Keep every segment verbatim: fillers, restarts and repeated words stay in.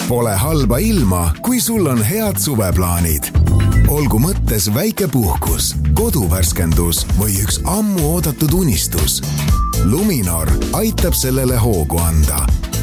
Pole halba ilma, kui sul on head suveplaanid. Olgu mõttes väike puhkus, koduvärskendus või üks ammu oodatud unistus. Luminor aitab sellele hoogu anda.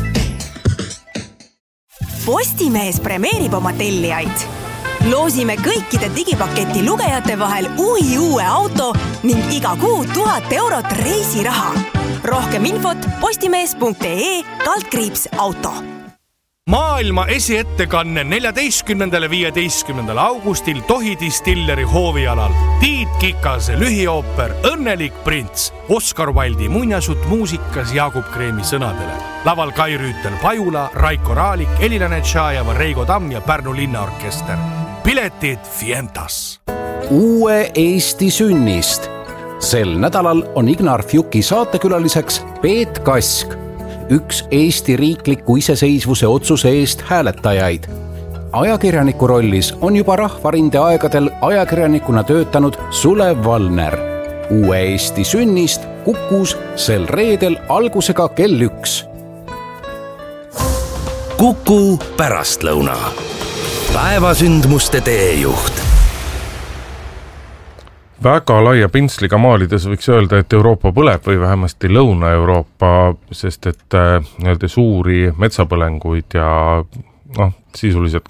Postimees premeerib oma tellijaid. Loosime kõikide digipaketi lugejate vahel uhi uue auto ning iga kuu tuhat eurot reisiraha. Rohkem infot postimees punkt ee kaldkriips auto. Maailma esiettekanne neljateistkümnendal ja viieteistkümnendal augustil Tohi Distilleri hoovialal. Tiit Kikase lühiooper Õnnelik prints. Oskar Wilde'i muinasjutt muusikas Jaagup Kreemi sõnadele. Laval Kai Rüütel Pajula, Raiko Raalik, Elina Netšajeva, Reigo Tamm ja Pärnu linnaorkester. Piletid Fientas. Uue Eesti sünnist. Sel nädalal on Ignar Fjuki saatekülaliseks Peet Kask, üks Eesti riikliku iseseisvuse otsuse eest hääletajaid. Ajakirjaniku rollis on juba Rahvarinde aegadel ajakirjanikuna töötanud Sulev Valner. Uue Eesti sünnist Kukus sel reedel algusega kell üks. Kuku pärastlõuna. Päevasündmuste teejuht. Väga laia pintsliga maalides võiks öelda, et Euroopa põleb või vähemasti Lõuna-Euroopa, sest et nii-öelda suuri metsapõlenguid ja noh, sisuliselt